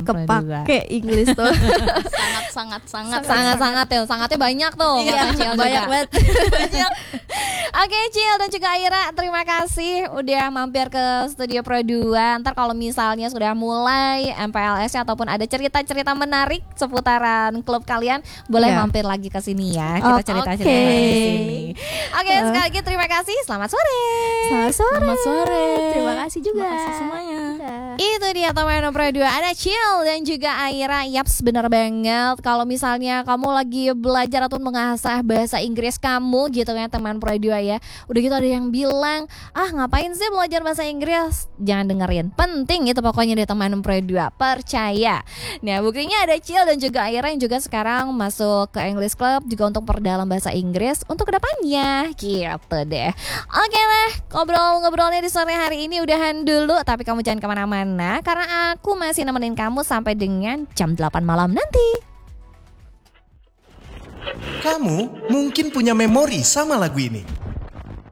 kepake English tuh. Sangat ya, sangatnya banyak tuh. Iya, banyak banget. Oke, Cil dan juga Aira, terima kasih udah mampir ke Studio Pro 2. Ntar kalau misalnya sudah mulai MPLS ataupun ada cerita-cerita menarik seputaran klub kalian, boleh mampir lagi ke sini ya. Kita cerita-cerita di sini. Oke, sekali lagi terima kasih. Selamat sore. Selamat sore. Terima kasih juga. Terima kasih semuanya. Itu dia teman Pro 2, ada Cil dan juga Aira. Yaps, bener banget. Kalau misalnya kamu lagi belajar atau mengasah bahasa Inggris kamu gitu kan teman Pro 2 ya. Udah gitu ada yang bilang, ngapain sih belajar bahasa Inggris? Jangan dengerin, penting itu pokoknya di teman Pro 2, percaya. Nah buktinya ada Cil dan juga Aira yang juga sekarang masuk ke English Club juga untuk perdalam bahasa Inggris untuk kedepannya gitu deh. Oke lah, ngobrol-ngobrolnya di sore hari ini udahan dulu. Tapi kamu jangan kemana-mana, karena aku masih nemenin kamu sampai dengan jam 8 malam nanti. Kamu mungkin punya memori sama lagu ini.